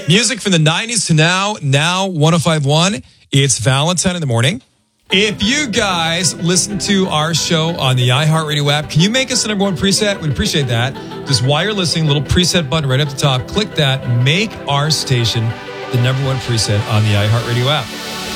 Music from the 90s to now 105.1. It's Valentine in the morning. If you guys listen to our show on the iHeartRadio app, can you make us the number one preset? We'd appreciate that. Just while you're listening, little preset button right up the top. Click that. Make our station the number one preset on the iHeartRadio app.